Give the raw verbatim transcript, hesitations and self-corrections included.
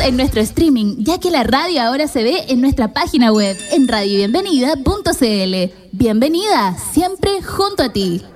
en nuestro streaming, ya que la radio ahora se ve en nuestra página web en radio bienvenida punto c l. Bienvenida, siempre junto a ti.